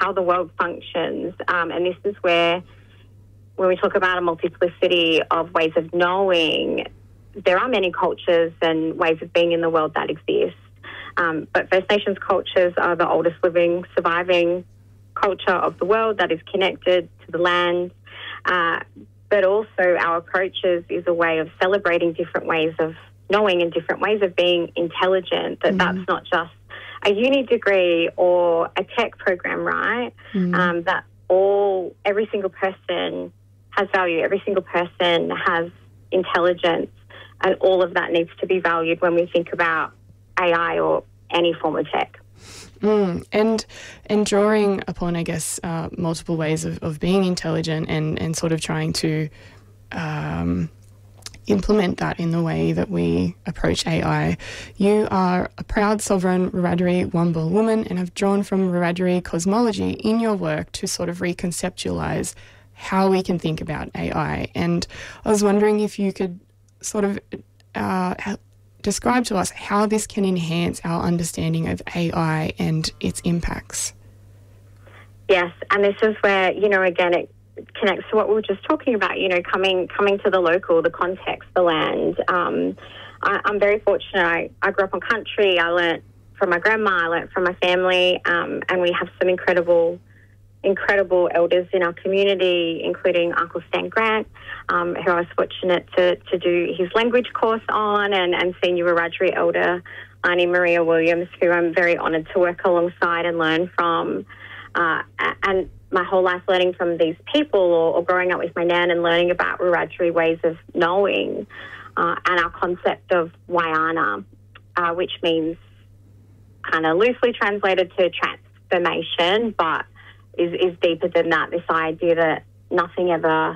how the world functions. And this is where, when we talk about a multiplicity of ways of knowing, there are many cultures and ways of being in the world that exist. But First Nations cultures are the oldest living, surviving culture of the world that is connected to the land. But also our approaches is a way of celebrating different ways of knowing and different ways of being intelligent, that's not just a uni degree or a tech program, right? That every single person has value, every single person has intelligence, and all of that needs to be valued when we think about AI or any form of tech. And drawing upon, I guess, multiple ways of being intelligent and sort of trying to implement that in the way that we approach AI. You are a proud sovereign Wiradjuri Wambo woman and have drawn from Wiradjuri cosmology in your work to sort of reconceptualise how we can think about AI. And I was wondering if you could sort of describe to us how this can enhance our understanding of AI and its impacts. Yes, and this is where, again, it connects to what we were just talking about, coming to the local, the context, the land. I'm very fortunate. I grew up on country. I learnt from my grandma, I learnt from my family, and we have some incredible elders in our community, including Uncle Stan Grant, who I was fortunate to do his language course on, and senior Wiradjuri elder Auntie Maria Williams, who I'm very honoured to work alongside and learn from. And my whole life learning from these people, or growing up with my nan and learning about Wiradjuri ways of knowing, and our concept of Wayana, which means, kind of loosely translated to transformation, but is deeper than that, this idea that nothing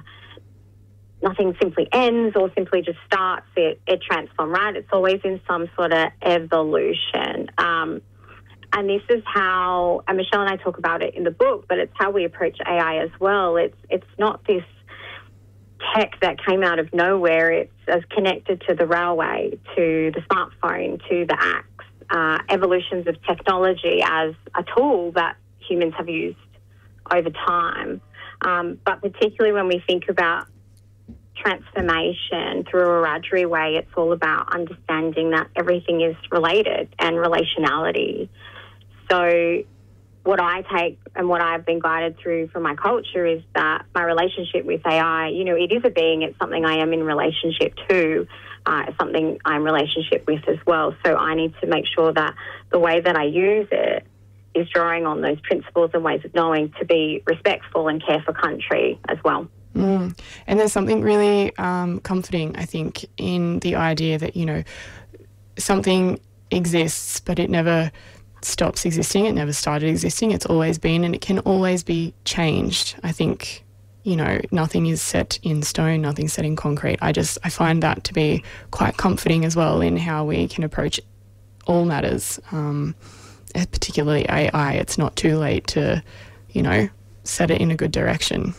simply ends or simply just starts, it transforms, right? It's always in some sort of evolution. And this is how, and Michelle and I talk about it in the book, but it's how we approach AI as well. It's not this tech that came out of nowhere. It's as connected to the railway, to the smartphone, to the axe, evolutions of technology as a tool that humans have used over time. But particularly when we think about transformation through a Wiradjuri way, it's all about understanding that everything is related and relationality. So what I take and what I've been guided through from my culture is that my relationship with AI, it is a being, it's something I am in relationship to, it's something I'm in relationship with as well. So I need to make sure that the way that I use it is drawing on those principles and ways of knowing to be respectful and care for country as well. And there's something really comforting, I think, in the idea that, something exists, but it never stops existing. It never started existing. It's always been, and it can always be changed. I think, nothing is set in stone, nothing's set in concrete. I find that to be quite comforting as well in how we can approach all matters, particularly AI. It's not too late to, set it in a good direction.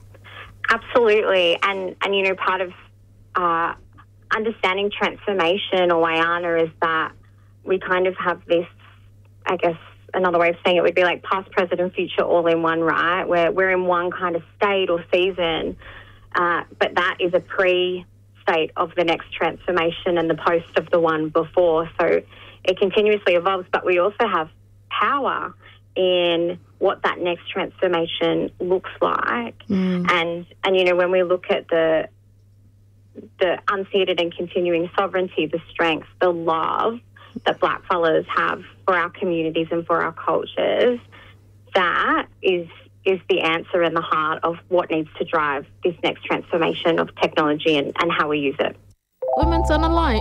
Absolutely. And part of understanding transformation or Wayana is that we kind of have this, I guess another way of saying it would be like past, present and future all in one, right? Where we're in one kind of state or season, but that is a pre-state of the next transformation and the post of the one before. So it continuously evolves, but we also have power in what that next transformation looks like. And when we look at the unceded and continuing sovereignty, the strength, the love that blackfellas have for our communities and for our cultures, that is the answer in the heart of what needs to drive this next transformation of technology and how we use it. Women's on the line.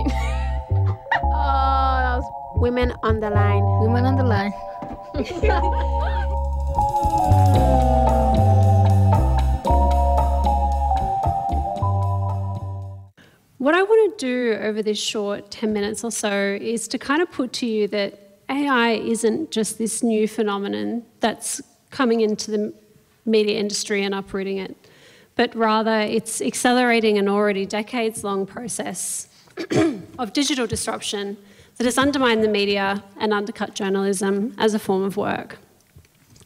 That was Women on the line. Women on the line. What I want to do over this short 10 minutes or so is to kind of put to you that AI isn't just this new phenomenon that's coming into the media industry and uprooting it, but rather it's accelerating an already decades-long process of digital disruption that has undermined the media and undercut journalism as a form of work.